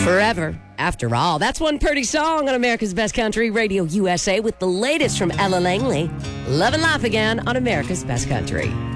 Forever, after all. That's one pretty song on America's Best Country, Radio USA, with the latest from Ella Langley. Love and Laugh Again on America's Best Country.